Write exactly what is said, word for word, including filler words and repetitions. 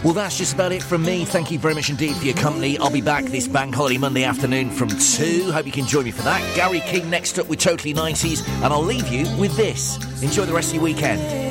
Well, that's just about it from me. Thank you very much indeed for your company. I'll be back this Bank Holiday Monday afternoon from two. Hope you can join me for that. Gary King next up with Totally nineties, and I'll leave you with this. Enjoy the rest of your weekend.